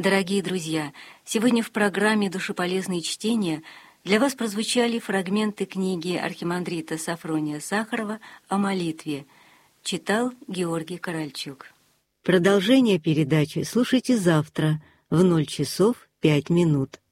Дорогие друзья, сегодня в программе «Душеполезные чтения» для вас прозвучали фрагменты книги архимандрита Сафрония Сахарова о молитве. Читал Георгий Корольчук. Продолжение передачи слушайте завтра в 0 часов 5 минут.